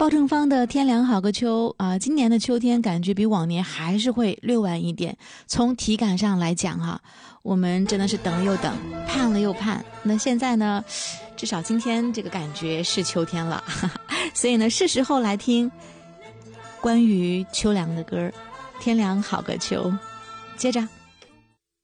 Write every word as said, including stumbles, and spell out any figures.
鲍正芳的《天凉好个秋》啊、呃，今年的秋天感觉比往年还是会略晚一点。从体感上来讲哈、啊，我们真的是等了又等，盼了又盼。那现在呢，至少今天这个感觉是秋天了，所以呢，是时候来听关于秋凉的歌，《天凉好个秋》。接着。